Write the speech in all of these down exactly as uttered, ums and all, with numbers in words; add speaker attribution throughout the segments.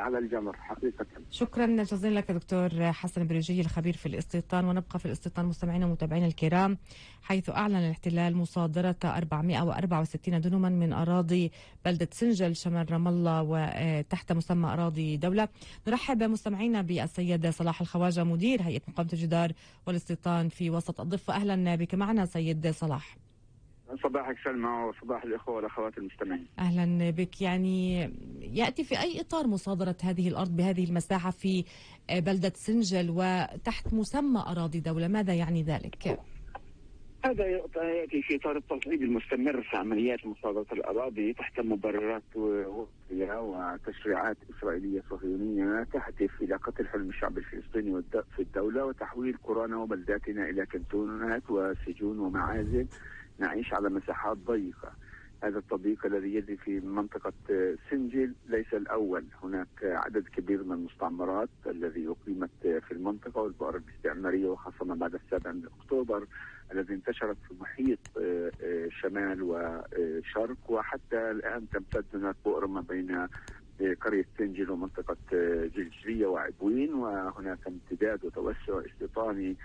Speaker 1: على الجمر حقيقة.
Speaker 2: شكرا جزيلا لك دكتور حسن بريجي الخبير في الاستيطان. ونبقى في الاستيطان مستمعينا ومتابعينا الكرام، حيث أعلن الاحتلال مصادرة أربعمائة وأربعة وستين دنما من أراضي بلدة سنجل شمال رام الله وتحت مسمى أراضي دولة. نرحب مستمعينا بالسيد صلاح الخواجة مدير هيئة مقاومة الجدار والاستيطان في وسط الضفة. أهلا بك معنا سيد صلاح.
Speaker 1: صباحك سلمى وصباح الإخوة والأخوات المستمعين.
Speaker 2: أهلا بك. يعني يأتي في أي إطار مصادرة هذه الأرض بهذه المساحة في بلدة سنجل وتحت مسمى أراضي دولة؟ ماذا يعني ذلك؟
Speaker 1: هذا يأتي في إطار التصعيد المستمر في عمليات مصادرة الأراضي تحت مبررات وقتية وتشريعات إسرائيلية صهيونية تهدف إلى قتل حلم الشعب الفلسطيني في الدولة وتحويل قرانا وبلداتنا إلى كنتونات وسجون ومعازل نعيش على مساحات ضيقة. هذا التضييق الذي يجري في منطقة سنجل ليس الأول، هناك عدد كبير من المستعمرات الذي أقيمت في المنطقة والبؤر الاستعمارية وخاصة ما بعد السابع من أكتوبر الذي انتشرت في محيط شمال وشرق، وحتى الآن تمتد هناك بؤر ما بين قرية سنجل ومنطقة جلجلية وعبوين، وهناك امتداد وتوسع استيطاني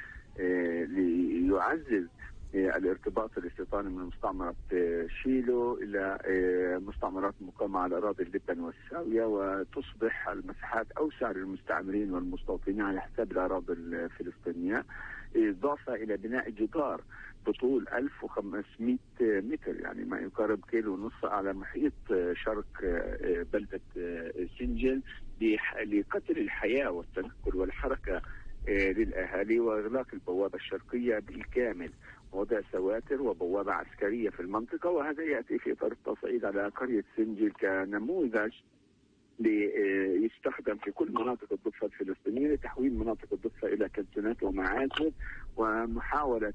Speaker 1: ليعزز الارتباط الاستيطاني من مستعمرة شيلو إلى مستعمرات مقامة على أراضي اللبن والساوية، وتصبح المساحات أوسع للمستعمرين والمستوطنين على حساب الأراضي الفلسطينية، إضافة إلى بناء جدار بطول ألف وخمسمائة متر، يعني ما يقارب كيلو ونص على محيط شرق بلدة سنجل لقتل الحياة والتنقل والحركة للأهالي وإغلاق البوابة الشرقية بالكامل ووضع سواتر وبوابة عسكرية في المنطقة. وهذا يأتي في إطار التصعيد على قرية سنجل كنموذج ليستخدم في كل مناطق الضفة الفلسطينية لتحويل مناطق الضفة إلى كنتونات ومعازل ومحاولة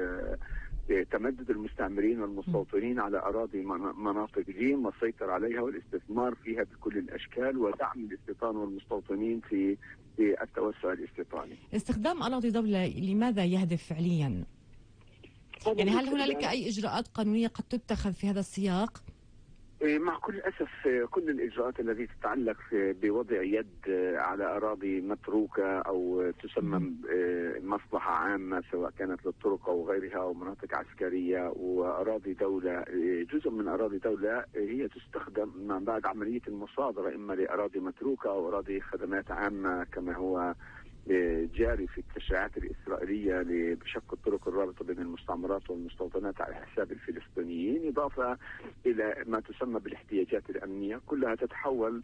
Speaker 1: تمدد المستعمرين والمستوطنين على أراضي مناطق جيم والسيطرة عليها والاستثمار فيها بكل الأشكال ودعم الاستيطان والمستوطنين في التوسع الاستيطاني.
Speaker 2: استخدام أراضي دولة لماذا يهدف فعليا؟ يعني هل هنالك أي إجراءات قانونية قد تتخذ في هذا السياق؟
Speaker 1: مع كل أسف كل الإجراءات التي تتعلق بوضع يد على أراضي متروكة أو تسمى مصلحة عامة سواء كانت للطرق أو غيرها أو مناطق عسكرية وأراضي دولة، جزء من أراضي دولة هي تستخدم بعد عملية المصادرة إما لأراضي متروكة أو أراضي خدمات عامة كما هو جاري في التشريعات الإسرائيلية بشق الطرق الرابطة بين المستعمرات والمستوطنات على حساب الفلسطينيين، إضافة إلى ما تسمى بالاحتياجات الأمنية كلها تتحول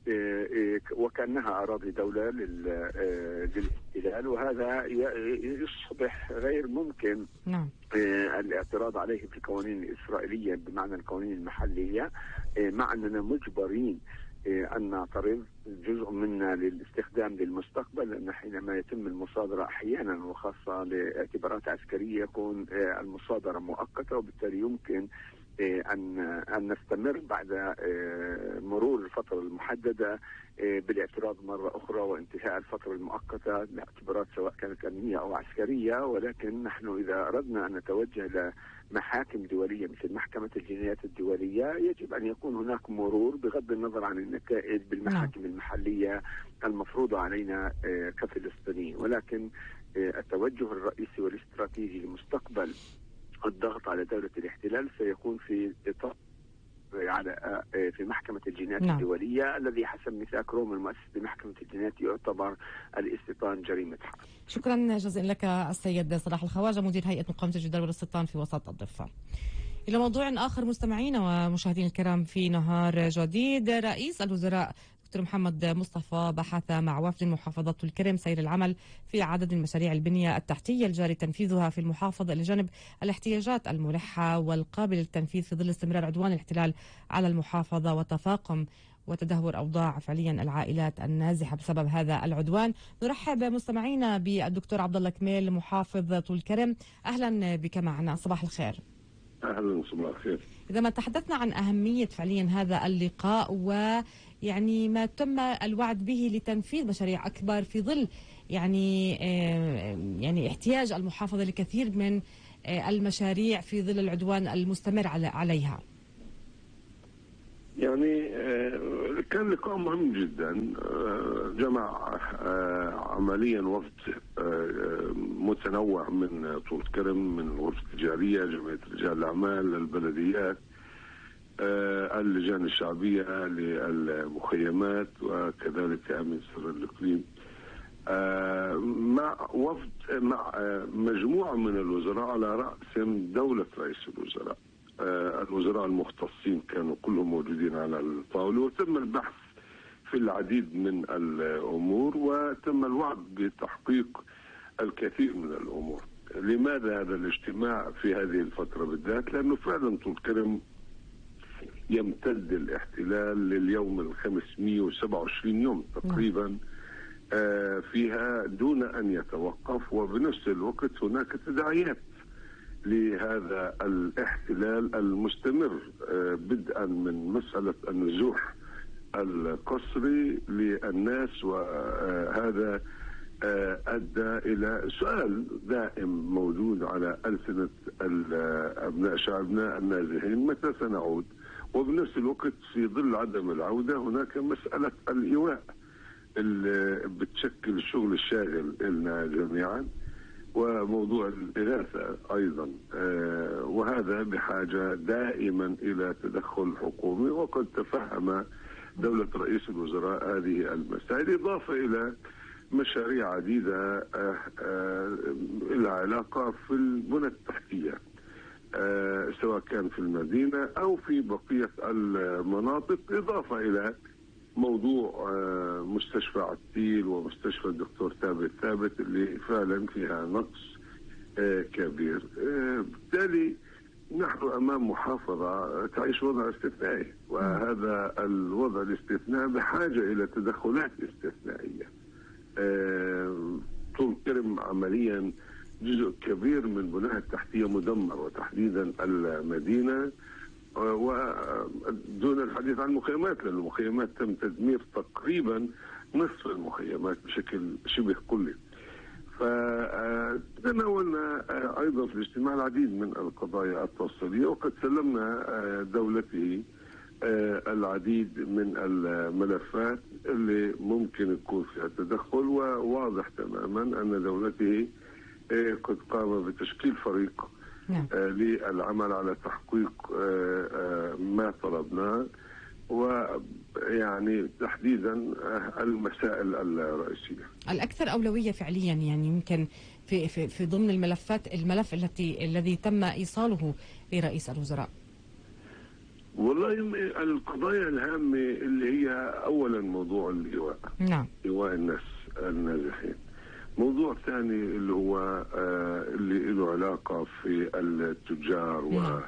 Speaker 1: وكأنها أراضي دولة للاحتلال، وهذا يصبح غير ممكن
Speaker 2: نعم.
Speaker 1: الاعتراض عليه في القوانين الإسرائيلية بمعنى القوانين المحلية، مع أننا مجبرين أن نعترض جزء منا للاستخدام للمستقبل، لأن حينما يتم المصادرة أحيانا وخاصة لاعتبارات عسكرية يكون المصادرة مؤقتة وبالتالي يمكن أن أن نستمر بعد مرور الفترة المحددة بالاعتراض مرة أخرى وانتهاء الفترة المؤقتة لاعتبارات سواء كانت أمنية أو عسكرية. ولكن نحن إذا أردنا أن نتوجه إلى محاكم دولية مثل محكمة الجنايات الدولية يجب أن يكون هناك مرور بغض النظر عن النتائج بالمحاكم المحلية المفروضة علينا كفلسطينيين. ولكن التوجه الرئيسي والاستراتيجي لمستقبل الضغط على دولة الاحتلال سيكون في إطار على في محكمة الجنايات نعم. الدولية الذي حسب ميثاق روما المؤسس بمحكمة الجنايات يعتبر الاستيطان جريمة حرب.
Speaker 2: شكرا جزيلا لك السيد صلاح الخواجة مدير هيئة مقاومة الجدار والاستيطان في وسط الضفة. إلى موضوع آخر مستمعينا ومشاهدين الكرام في نهار جديد، رئيس الوزراء دكتور محمد مصطفى بحث مع وفد محافظة الكرم سير العمل في عدد من مشاريع البنية التحتية الجاري تنفيذها في المحافظة لجانب الاحتياجات الملحة والقابلة للتنفيذ في ظل استمرار عدوان الاحتلال على المحافظة وتفاقم وتدهور أوضاع فعليا العائلات النازحة بسبب هذا العدوان. نرحب مستمعينا بالدكتور عبد الله كميل محافظ طول الكرم. أهلا بك معنا، صباح الخير.
Speaker 3: أهلا صباح الخير.
Speaker 2: إذا ما تحدثنا عن أهمية فعليا هذا اللقاء ويعني ما تم الوعد به لتنفيذ مشاريع أكبر في ظل يعني يعني احتياج المحافظة لكثير من المشاريع في ظل العدوان المستمر عليها.
Speaker 3: يعني كان لقاء مهم جدا، جمع عمليا وفد متنوع من طول كرم، من الغرفة التجارية، جمعية رجال الأعمال، البلديات، اللجان الشعبية للمخيمات، وكذلك أمين سر الإقليم، مع وفد مع مجموعة من الوزراء على رأس دولة رئيس الوزراء. الوزراء المختصين كانوا كلهم موجودين على الطاولة، وتم البحث في العديد من الأمور، وتم الوعد بتحقيق الكثير من الأمور. لماذا هذا الاجتماع في هذه الفترة بالذات؟ لأنه فعلا طول كرم يمتد الاحتلال لليوم الخمسمائة وسبعة وعشرين يوم تقريبا فيها دون أن يتوقف، وبنفس الوقت هناك تداعيات لهذا الاحتلال المستمر، بدءا من مسألة النزوح القسري للناس، وهذا أدى إلى سؤال دائم موجود على ألسنة أبناء شعبنا النازحين: متى سنعود؟ وبنفس الوقت في ظل عدم العودة هناك مسألة الإيواء اللي بتشكل الشغل الشاغل لنا جميعا، وموضوع الإغاثة أيضا، وهذا بحاجة دائما إلى تدخل حكومي، وقد تفهم دولة رئيس الوزراء هذه المسائل، إضافة إلى مشاريع عديدة لها علاقة في البنى التحتية، سواء كان في المدينة أو في بقية المناطق، إضافة إلى موضوع مستشفى عتيل ومستشفى الدكتور ثابت ثابت اللي فعلا فيها نقص كبير. بالتالي نحن أمام محافظة تعيش وضع استثنائي، وهذا الوضع الاستثنائي بحاجة إلى تدخلات استثنائية. طول كرم عمليا جزء كبير من بناها التحتية مدمر، وتحديدا المدينة، ودون الحديث عن المخيمات، لأن المخيمات تم تدمير تقريبا نصف المخيمات بشكل شبه كلي. فتناولنا أيضا في الاجتماع العديد من القضايا التفصيلية، وقد سلمنا دولته العديد من الملفات اللي ممكن يكون فيها تدخل، وواضح تماما أن دولته قد قام بتشكيل فريق نعم. للعمل على تحقيق ما طلبناه، ويعني تحديدا المسائل الرئيسية
Speaker 2: الأكثر أولوية فعليا، يعني يمكن في في في ضمن الملفات الملف التي الذي تم إيصاله لرئيس الوزراء.
Speaker 3: والله القضايا الهامة اللي هي أولا موضوع الإيواء، نعم، إيواء الناس النازحين. موضوع ثاني اللي هو آه اللي له علاقة في التجار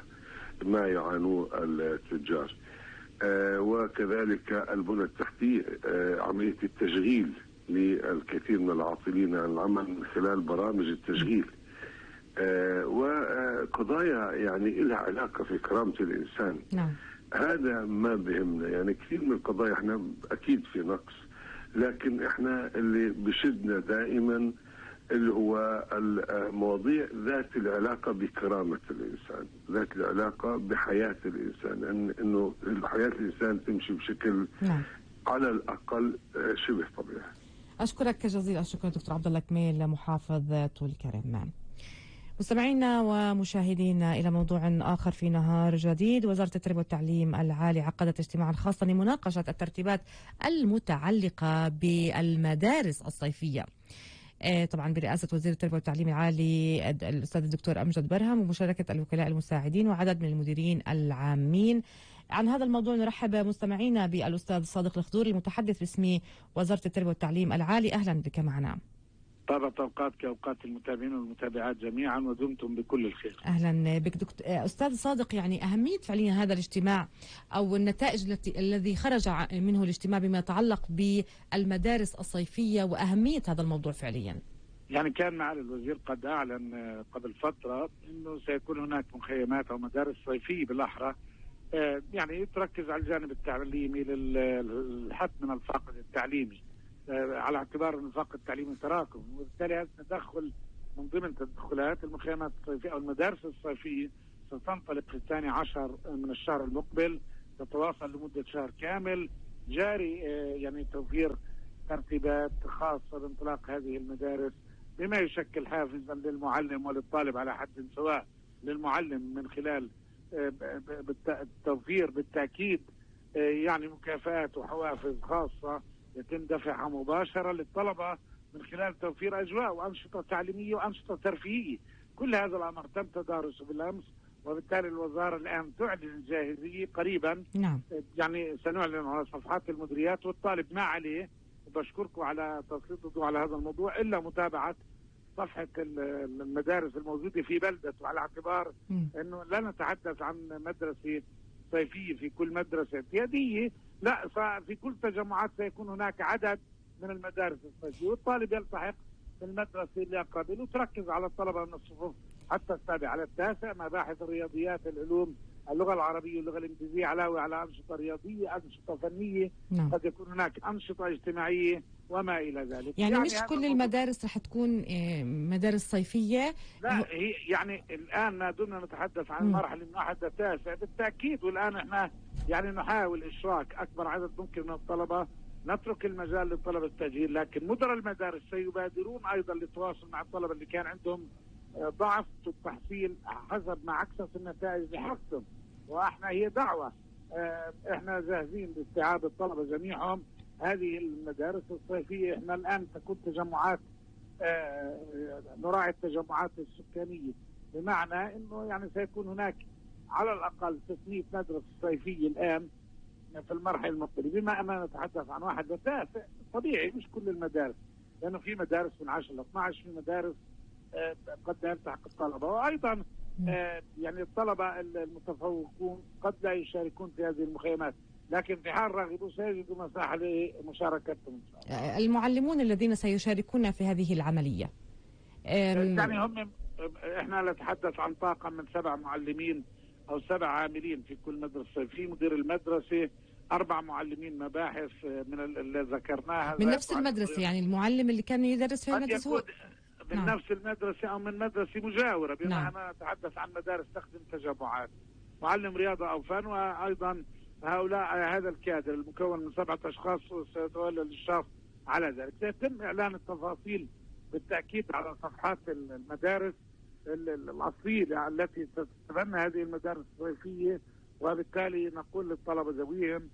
Speaker 3: وما يعانوه التجار، آه وكذلك البنى التحتية، آه عملية التشغيل للكثير من العاطلين عن العمل من خلال برامج التشغيل، آه وقضايا يعني لها علاقة في كرامة الإنسان. نعم. هذا ما بهمنا، يعني كثير من القضايا احنا أكيد في نقص، لكن احنا اللي بشدنا دائما اللي هو المواضيع ذات العلاقة بكرامة الإنسان، ذات العلاقة بحياة الإنسان، إن إنه حياة الإنسان تمشي بشكل نعم. على الأقل شبه طبيعي.
Speaker 2: أشكرك جزيل الشكر دكتور عبد الله كميل، محافظ طول كرم. مستمعينا ومشاهدينا إلى موضوع آخر في نهار جديد. وزارة التربية والتعليم العالي عقدت اجتماعا خاصا لمناقشة الترتيبات المتعلقة بالمدارس الصيفية، طبعا برئاسة وزير التربية والتعليم العالي الأستاذ الدكتور أمجد برهم، ومشاركة الوكلاء المساعدين وعدد من المديرين العامين. عن هذا الموضوع نرحب مستمعينا بالأستاذ صادق الخضوري، المتحدث باسم وزارة التربية والتعليم العالي. أهلا بك معنا.
Speaker 4: طابت أوقاتك أوقات المتابعين والمتابعات جميعا، ودمتم بكل الخير.
Speaker 2: أهلا بك دكتور أستاذ صادق. يعني أهمية فعليا هذا الاجتماع أو النتائج التي الذي خرج منه الاجتماع بما يتعلق بالمدارس الصيفية وأهمية هذا الموضوع فعليا.
Speaker 4: يعني كان معالي الوزير قد أعلن قبل فترة أنه سيكون هناك مخيمات أو مدارس صيفية بالأحرى، يعني تركز على الجانب التعليمي للحد من الفاقد التعليمي، على اعتبار ان فاقد التعليم تراكم، وبالتالي هذا التدخل من ضمن تدخلات المخيمات الصيفيه او المدارس الصيفيه ستنطلق في الثاني عشر من الشهر المقبل تتواصل لمدة شهر كامل. جاري يعني توفير ترتيبات خاصة بانطلاق هذه المدارس بما يشكل حافزا للمعلم وللطالب على حد سواء. للمعلم من خلال التوفير بالتأكيد يعني مكافآت وحوافز خاصة يتم دفعها مباشرة للطلبة من خلال توفير أجواء وأنشطة تعليمية وأنشطة ترفيهية. كل هذا الأمر تم تدارسه بالأمس، وبالتالي الوزارة الآن تعلن الجاهزية قريبا.
Speaker 2: نعم.
Speaker 4: يعني سنعلن على صفحات المديريات، والطالب ما عليه، وبشكركم على تسليط الضوء على هذا الموضوع، إلا متابعة صفحة المدارس الموجودة في بلدته، على اعتبار م. أنه لا نتحدث عن مدرسة صيفية في كل مدرسة اعتيادية، لا، في كل تجمعات سيكون هناك عدد من المدارس الصيفية، والطالب يلتحق في المدرسة اللي قبل، وتركز على الطلبة من الصفوف حتى السابع على التاسع، مباحث الرياضيات، العلوم، اللغة العربية واللغة الإنجليزية، علاوة على أنشطة رياضية، أنشطة فنية. نعم. قد يكون هناك أنشطة اجتماعية وما إلى ذلك.
Speaker 2: يعني, يعني مش كل المدارس رح تكون مدارس صيفية؟
Speaker 4: لا، هي يعني الآن ما دمنا نتحدث عن المرحلة من واحد لتاسع بالتأكيد، والآن احنا يعني نحاول إشراك أكبر عدد ممكن من الطلبة، نترك المجال للطلبة التأجيل، لكن مدراء المدارس سيبادرون أيضا للتواصل مع الطلبة اللي كان عندهم ضعف في التحصيل حسب ما عكست النتائج لحقهم. واحنا هي دعوة، احنا جاهزين لاستيعاب الطلبة جميعهم هذه المدارس الصيفية. احنا الآن تكون تجمعات، نراعي التجمعات السكانية، بمعنى انه يعني سيكون هناك على الأقل ستمائة مدرسة صيفية الآن في المرحلة المقبلة، بما أننا نتحدث عن واحد لتاسع. طبيعي مش كل المدارس، لأنه في مدارس من عشرة ل اثني عشر، في مدارس قد لا يلتحق الطلبة، وأيضا يعني الطلبة المتفوقون قد لا يشاركون في هذه المخيمات، لكن في حال رغبوا سيجدوا مساحة لمشاركتهم.
Speaker 2: المعلمون الذين سيشاركون في هذه العملية
Speaker 4: يعني هم، احنا نتحدث عن طاقم من سبع معلمين أو سبع عاملين في كل مدرسة. في مدير المدرسة، أربع معلمين مباحث من اللي ذكرناها
Speaker 2: من نفس المدرسة، يعني المعلم اللي كان يدرس في المدرسة هو
Speaker 4: من نعم. نفس المدرسة أو من مدرسة مجاورة، بما نعم. أنا أتحدث عن مدارس تخدم تجمعات، معلم رياضة أو فن، وأيضا هؤلاء هذا الكادر المكون من سبعة أشخاص سيتولى الإشراف على ذلك. سيتم إعلان التفاصيل بالتأكيد على صفحات المدارس الأصلية التي تتبنى هذه المدارس الصيفية، وبالتالي نقول للطلبة ذويهم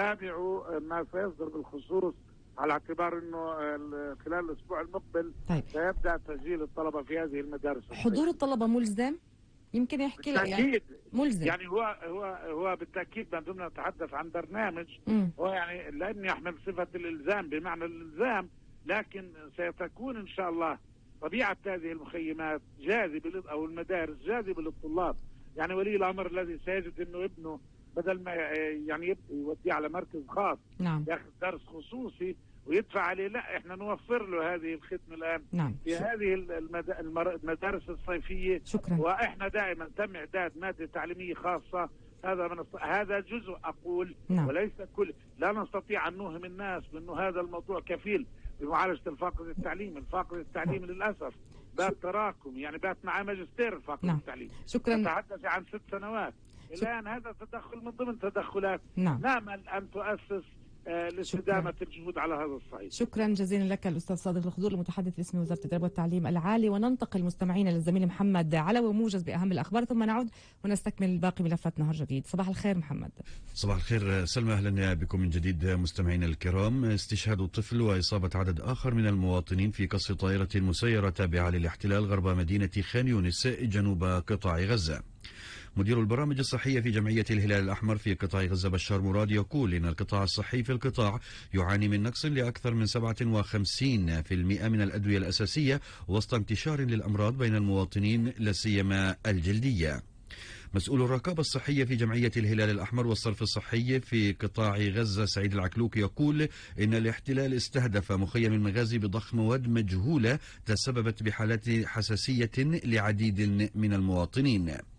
Speaker 4: تابعوا ما سيصدر بالخصوص، على اعتبار انه خلال الاسبوع المقبل طيب. سيبدا تسجيل الطلبه في هذه المدارس.
Speaker 2: حضور الطلبه ملزم؟ يمكن يحكي لك
Speaker 4: يعني
Speaker 2: ملزم.
Speaker 4: يعني هو هو هو بالتاكيد ما دمنا نتحدث عن برنامج
Speaker 2: م.
Speaker 4: هو يعني لن يحمل صفه الالزام بمعنى الالزام، لكن سيتكون ان شاء الله طبيعه هذه المخيمات جاذبه او المدارس جاذبه للطلاب. يعني ولي الامر الذي سيجد انه ابنه بدل ما يعني يوديه على مركز خاص
Speaker 2: نعم.
Speaker 4: ياخذ درس خصوصي ويدفع عليه، لا، احنا نوفر له هذه الخدمه الان
Speaker 2: نعم.
Speaker 4: في ش... هذه المد... المدارس الصيفيه.
Speaker 2: شكرا.
Speaker 4: واحنا دائما تم اعداد ماده تعليميه خاصه، هذا من الص... هذا جزء اقول
Speaker 2: نعم.
Speaker 4: وليس كل. لا نستطيع ان نوهم الناس بانه هذا الموضوع كفيل بمعالجه الفاقد التعليمي. الفاقد التعليمي نعم. للاسف بات تراكم، يعني بات معاه ماجستير الفاقد
Speaker 2: نعم.
Speaker 4: التعليمي.
Speaker 2: شكرا.
Speaker 4: نتحدث عن ست سنوات الان. هذا تدخل من ضمن تدخلات
Speaker 2: نعم.
Speaker 4: نامل ان تؤسس لاستدامة الجهود على هذا الصعيد.
Speaker 2: شكرا جزيلا لك الأستاذ صادق الخضور، المتحدث باسم وزارة التربية والتعليم العالي. وننتقل مستمعينا للزميل محمد علوي موجز بأهم الأخبار، ثم نعود ونستكمل باقي ملفات نهار جديد. صباح الخير محمد.
Speaker 5: صباح الخير سلمى، أهلا بكم من جديد مستمعينا الكرام. استشهاد طفل وإصابة عدد آخر من المواطنين في قصف طائرة مسيرة تابعة للاحتلال غرب مدينة خان يونس جنوب قطاع غزة. مدير البرامج الصحية في جمعية الهلال الأحمر في قطاع غزة بشار مراد يقول إن القطاع الصحي في القطاع يعاني من نقص لأكثر من سبعة وخمسين بالمئة من الأدوية الأساسية وسط انتشار للأمراض بين المواطنين لا سيما الجلدية. مسؤول الرقابة الصحية في جمعية الهلال الأحمر والصرف الصحي في قطاع غزة سعيد العكلوك يقول إن الاحتلال استهدف مخيم المغازي بضخ مواد مجهولة تسببت بحالات حساسية لعديد من المواطنين.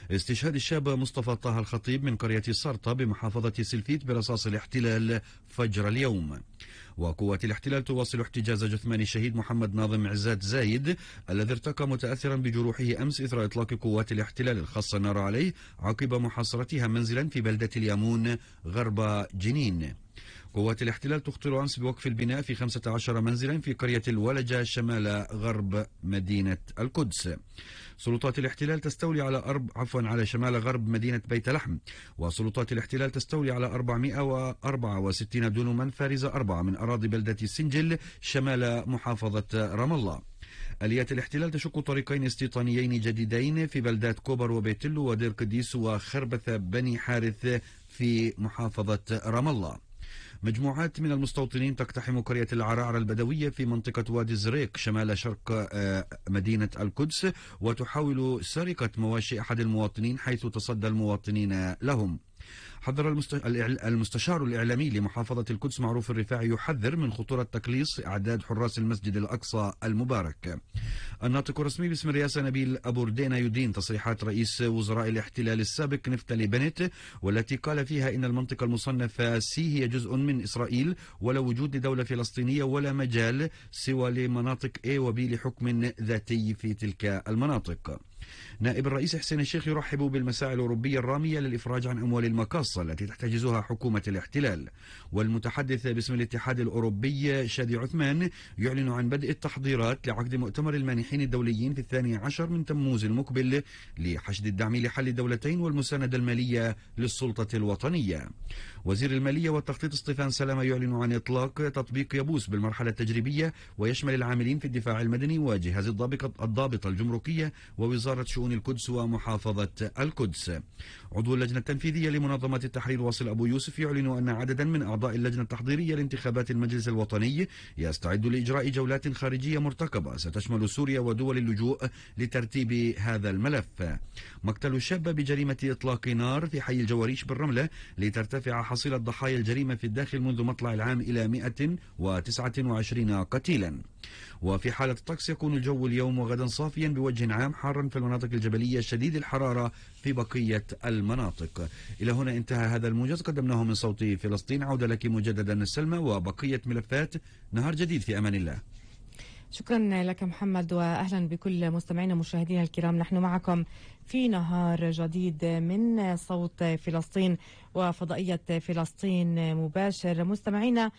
Speaker 5: استشهاد الشاب مصطفى طه الخطيب من قرية سرطة بمحافظة سلفيت برصاص الاحتلال فجر اليوم. وقوات الاحتلال تواصل احتجاز جثمان الشهيد محمد ناظم عزات زايد الذي ارتقى متأثرا بجروحه أمس إثر إطلاق قوات الاحتلال الخاصة النار عليه عقب محاصرتها منزلا في بلدة اليامون غرب جنين. قوات الاحتلال تخطر أمس بوقف البناء في خمسة عشر منزلا في قرية الولجة شمال غرب مدينة القدس. سلطات الاحتلال تستولي على أرب عفوا على شمال غرب مدينة بيت لحم، وسلطات الاحتلال تستولي على أربعمائة وأربعة وستين دونما فارزة أربعة من أراضي بلدة السنجل شمال محافظة رام الله. آليات الاحتلال تشق طريقين استيطانيين جديدين في بلدات كوبر وبيتلو ودير قديس وخربث بني حارث في محافظة رام الله. مجموعات من المستوطنين تقتحم قرية العرعر البدوية في منطقة وادي الزريق شمال شرق مدينة القدس وتحاول سرقة مواشي أحد المواطنين حيث تصدى المواطنين لهم. حذر المستشار الإعلامي لمحافظة القدس معروف الرفاعي يحذر من خطورة تقليص إعداد حراس المسجد الأقصى المبارك. الناطق الرسمي باسم الرئاسة نبيل أبو ردينا يدين تصريحات رئيس وزراء الاحتلال السابق نفتالي بنت والتي قال فيها إن المنطقة المصنفة سي هي جزء من إسرائيل ولا وجود لدولة فلسطينية ولا مجال سوى لمناطق A و B لحكم ذاتي في تلك المناطق. نائب الرئيس حسين الشيخ يرحب بالمساعي الأوروبية الرامية للإفراج عن أموال المقاصة التي تحتجزها حكومة الاحتلال. والمتحدث باسم الاتحاد الأوروبي شادي عثمان يعلن عن بدء التحضيرات لعقد مؤتمر المانحين الدوليين في الثاني عشر من تموز المقبل لحشد الدعم لحل الدولتين والمساندة المالية للسلطة الوطنية. وزير المالية والتخطيط ستيفان سلامة يعلن عن إطلاق تطبيق يبوس بالمرحلة التجريبية ويشمل العاملين في الدفاع المدني وجهاز الضابطة الجمركية ووزارة شؤون القدس ومحافظة القدس. عضو اللجنة التنفيذية لمنظمة التحرير واصل أبو يوسف يعلن أن عددا من أعضاء اللجنة التحضيرية لانتخابات المجلس الوطني يستعد لإجراء جولات خارجية مرتقبة ستشمل سوريا ودول اللجوء لترتيب هذا الملف. مقتل الشاب بجريمة إطلاق نار في حي الجواريش بالرملة لترتفع حصيلة ضحايا الجريمة في الداخل منذ مطلع العام إلى مئة وتسعة وعشرين قتيلا. وفي حالة الطقس يكون الجو اليوم وغدا صافيا بوجه عام حارا في المناطق الجبلية شديد الحرارة في بقية المناطق. إلى هنا انتهى هذا الموجز قدمناه من صوت فلسطين. عودة لك مجددا السلمى وبقية ملفات نهار جديد في أمان الله.
Speaker 2: شكرا لك محمد وأهلا بكل مستمعينا ومشاهدينا الكرام. نحن معكم في نهار جديد من صوت فلسطين وفضائية فلسطين مباشر. مستمعينا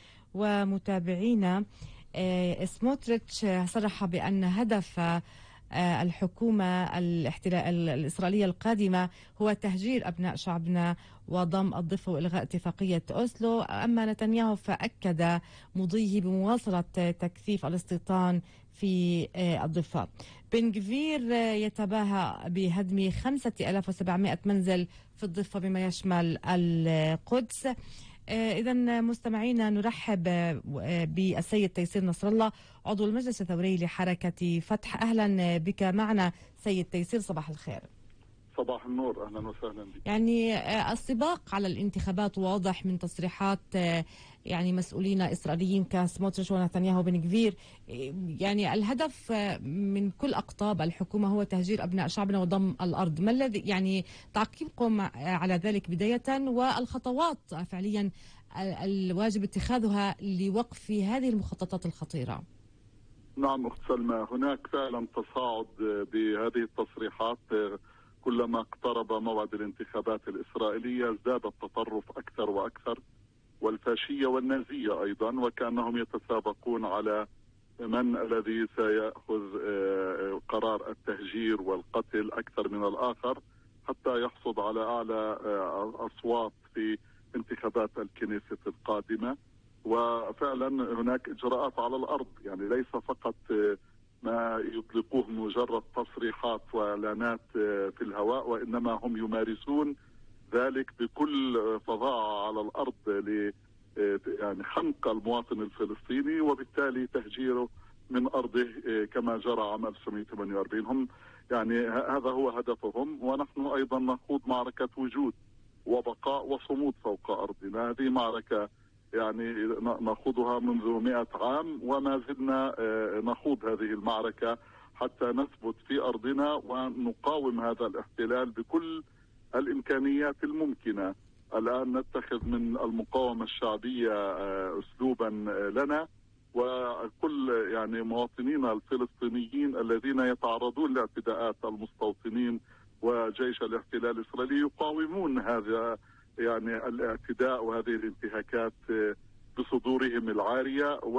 Speaker 2: ومتابعينا، سموتريتش صرح بأن هدف الحكومة الاحتلال الإسرائيلية القادمة هو تهجير أبناء شعبنا وضم الضفة وإلغاء اتفاقية أوسلو. أما نتنياهو فأكد مضيه بمواصلة تكثيف الاستيطان في الضفة. بن غفير يتباهى بهدم خمسة آلاف وسبعمائة منزل في الضفة بما يشمل القدس. إذا مستمعينا نرحب بالسيد تيسير نصر الله عضو المجلس الثوري لحركة فتح. أهلا بك معنا سيد تيسير، صباح الخير.
Speaker 6: صباح النور، أهلا وسهلا بك.
Speaker 2: يعني السباق على الانتخابات واضح من تصريحات يعني مسؤولين إسرائيليين كسموتريتش ونتنياهو بن غفير. يعني الهدف من كل أقطاب الحكومة هو تهجير أبناء شعبنا وضم الأرض. ما الذي يعني تعقيبكم على ذلك بداية، والخطوات فعليا الواجب اتخاذها لوقف هذه المخططات الخطيرة؟
Speaker 6: نعم أخت سلمى، هناك فعلا تصاعد بهذه التصريحات. كلما اقترب موعد الانتخابات الإسرائيلية ازداد التطرف أكثر وأكثر والفاشية والنازية أيضا، وكأنهم يتسابقون على من الذي سيأخذ قرار التهجير والقتل أكثر من الآخر حتى يحصد على أعلى أصوات في انتخابات الكنيسة القادمة. وفعلا هناك إجراءات على الأرض، يعني ليس فقط ما يطلقوه مجرد تصريحات وإعلانات في الهواء، وإنما هم يمارسون ذلك بكل فظاعة على الأرض ل يعني خنق المواطن الفلسطيني وبالتالي تهجيره من أرضه كما جرى عام ألف وتسعمائة وثمانية وأربعين. هم يعني هذا هو هدفهم، ونحن أيضا نخوض معركة وجود وبقاء وصمود فوق أرضنا. هذه معركة يعني نخوضها منذ مئة عام وما زلنا نخوض هذه المعركة حتى نثبت في أرضنا ونقاوم هذا الاحتلال بكل الإمكانيات الممكنة. الآن نتخذ من المقاومة الشعبية أسلوبا لنا، وكل يعني مواطنينا الفلسطينيين الذين يتعرضون لاعتداءات المستوطنين وجيش الاحتلال الإسرائيلي يقاومون هذا يعني الاعتداء وهذه الانتهاكات بصدورهم العارية.